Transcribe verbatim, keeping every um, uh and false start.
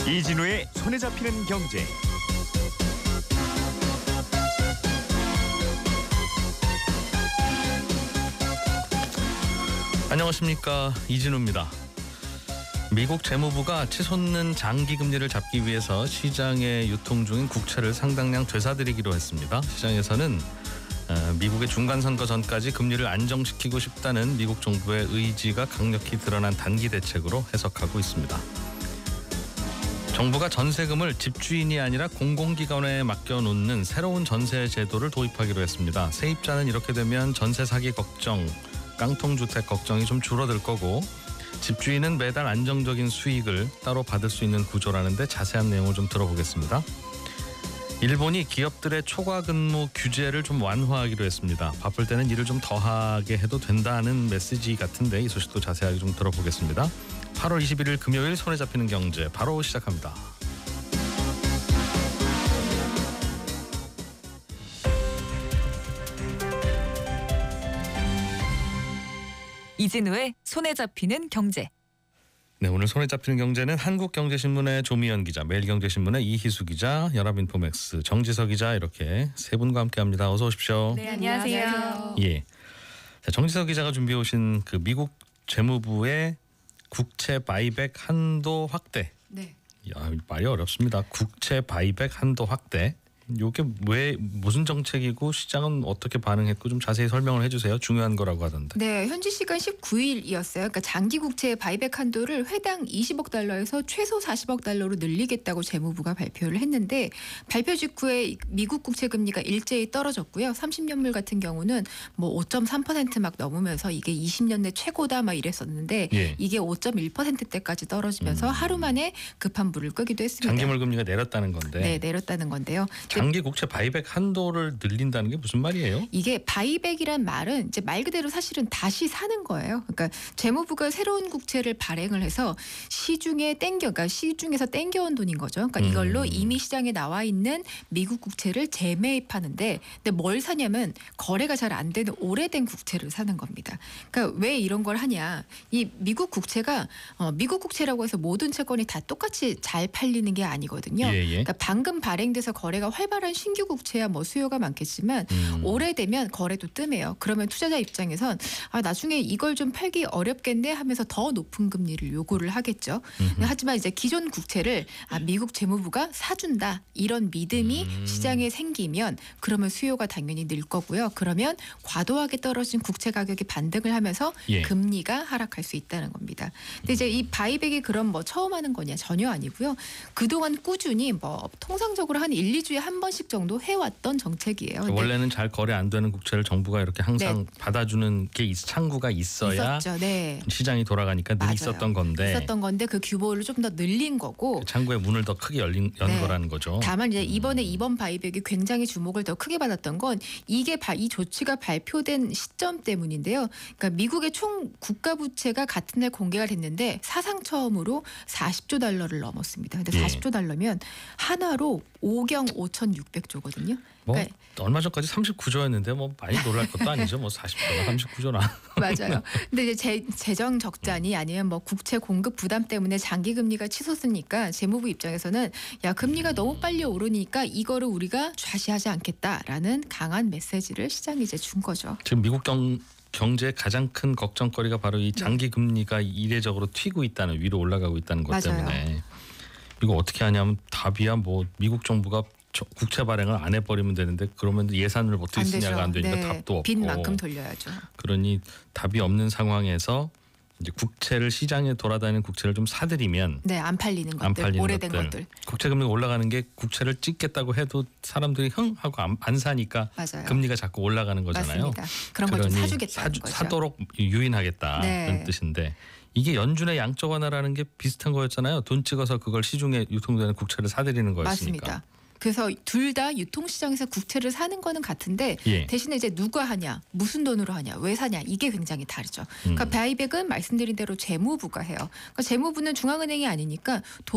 이진우의 손에 잡히는 경제. 안녕하십니까, 이진우입니다. 미국 재무부가 치솟는 장기 금리를 잡기 위해서 시장에 유통 중인 국채를 상당량 되사들이기로 했습니다. 시장에서는 미국의 중간선거 전까지 금리를 안정시키고 싶다는 미국 정부의 의지가 강력히 드러난 단기 대책으로 해석하고 있습니다. 정부가 전세금을 집주인이 아니라 공공기관에 맡겨놓는 새로운 전세 제도를 도입하기로 했습니다. 세입자는 이렇게 되면 전세 사기 걱정, 깡통주택 걱정이 좀 줄어들 거고, 집주인은 매달 안정적인 수익을 따로 받을 수 있는 구조라는데 자세한 내용을 좀 들어보겠습니다. 일본이 기업들의 초과 근무 규제를 좀 완화하기로 했습니다. 바쁠 때는 일을 좀 더하게 해도 된다는 메시지 같은데 이 소식도 자세하게 좀 들어보겠습니다. 팔월 이십일일 금요일 손에 잡히는 경제 바로 시작합니다. 이진우의 손에 잡히는 경제. 네, 오늘 손에 잡히는 경제는 한국경제신문의 조미연 기자, 매일경제신문의 이희수 기자, 연합인포맥스 정지석 기자, 이렇게 세 분과 함께합니다. 어서 오십시오. 네, 안녕하세요. 예, 자, 정지석 기자가 준비해 오신 그 미국 재무부의 국채 바이백 한도 확대. 네. 야, 말이 어렵습니다. 국채 바이백 한도 확대. 이게 왜 무슨 정책이고 시장은 어떻게 반응했고 좀 자세히 설명을 해주세요. 중요한 거라고 하던데. 네, 현지 시간 십구일이었어요. 그러니까 장기 국채 바이백 한도를 회당 이십억 달러에서 최소 사십억 달러로 늘리겠다고 재무부가 발표를 했는데, 발표 직후에 미국 국채 금리가 일제히 떨어졌고요. 삼십 년물 같은 경우는 뭐 오 점 삼 퍼센트 막 넘으면서 이게 이십 년 내 최고다 막 이랬었는데 예. 이게 오 점 일 퍼센트대까지 떨어지면서 음. 하루 만에 급한 불을 끄기도 했습니다. 장기물 금리가 내렸다는 건데. 네, 내렸다는 건데요. 장기 국채 바이백 한도를 늘린다는 게 무슨 말이에요? 이게 바이백이란 말은 이제 말 그대로 사실은 다시 사는 거예요. 그러니까 재무부가 새로운 국채를 발행을 해서 시중에 땡겨, 그러니까 시중에서 땡겨온 돈인 거죠. 그러니까 이걸로 음. 이미 시장에 나와 있는 미국 국채를 재매입하는데, 근데 뭘 사냐면 거래가 잘 안 되는 오래된 국채를 사는 겁니다. 그러니까 왜 이런 걸 하냐? 이 미국 국채가 어, 미국 국채라고 해서 모든 채권이 다 똑같이 잘 팔리는 게 아니거든요. 예, 예. 그러니까 방금 발행돼서 거래가 활발한 신규 국채야 뭐 수요가 많겠지만 음. 오래되면 거래도 뜸해요. 그러면 투자자 입장에선 아, 나중에 이걸 좀 팔기 어렵겠네 하면서 더 높은 금리를 요구를 하겠죠. 음흠. 하지만 이제 기존 국채를 아, 미국 재무부가 사준다 이런 믿음이 음. 시장에 생기면 그러면 수요가 당연히 늘 거고요. 그러면 과도하게 떨어진 국채 가격이 반등을 하면서 예. 금리가 하락할 수 있다는 겁니다. 근데 이제 이 바이백이 그럼 뭐 처음 하는 거냐? 전혀 아니고요. 그동안 꾸준히 뭐 통상적으로 한 일, 이 주에 한 번씩 정도 해왔던 정책이에요. 근데 원래는 잘 거래 안 되는 국채를 정부가 이렇게 항상 네. 받아주는 게 있, 창구가 있어야 있었죠. 네. 시장이 돌아가니까 늘 맞아요. 있었던 건데, 있었던 건데 그 규모를 좀 더 늘린 거고. 그 창구의 문을 더 크게 열린 연 네. 거라는 거죠. 다만 이제 이번에 이번 바이백이 굉장히 주목을 더 크게 받았던 건 이게 바, 이 조치가 발표된 시점 때문인데요. 그러니까 미국의 총 국가 부채가 같은 날 공개가 됐는데 사상 처음으로 사십조 달러를 넘었습니다. 근데 예. 사십조 달러면 한화로 오경 오천육백조거든요. 뭐 그러니까 얼마 전까지 삼십구조였는데 뭐 많이 놀랄 것도 아니죠. 뭐 사십조나 삼십구조나. 맞아요. 근데 이제 재, 재정 적자니 아니면 뭐 국채 공급 부담 때문에 장기 금리가 치솟으니까 재무부 입장에서는 야, 금리가 너무 빨리 오르니까 이거를 우리가 좌시하지 않겠다라는 강한 메시지를 시장이 이제 준 거죠. 지금 미국 경 경제의 가장 큰 걱정거리가 바로 이 장기 금리가 이례적으로 튀고 있다는, 위로 올라가고 있다는 것 맞아요. 때문에 이거 어떻게 하냐면 답이야 뭐 미국 정부가 국채 발행을 안 해버리면 되는데, 그러면 예산을 어떻게 안 쓰냐가 되죠. 안 되니까 네. 답도 없고. 빚만큼 돌려야죠. 그러니 답이 없는 상황에서 이제 국채를, 시장에 돌아다니는 국채를 좀 사들이면 네, 안 팔리는 것들, 안 팔리는 오래된 것들. 것들. 국채 금리가 올라가는 게 국채를 찍겠다고 해도 사람들이 흥 하고 안, 안 사니까 맞아요. 금리가 자꾸 올라가는 거잖아요. 맞습니다. 그런 걸 좀 그러니 사주겠다는 사주, 거죠. 사도록 유인하겠다 네. 그런 뜻인데, 이게 연준의 양적 완화라는 게 비슷한 거였잖아요. 돈 찍어서 그걸 시중에 유통되는 국채를 사들이는 거였으니까. 맞습니다. 그래서 둘 다 유통시장에서 국채를 사는 거는 같은데 예. 대신에 이제 누가 하냐, 무슨 돈으로 하냐, 왜 사냐, 이게 굉장히 다르죠. 그러니까 음. 바이백은 말씀드린 대로 재무부가 해요. 그러니까 재무부는 중앙은행이 아니니까 돈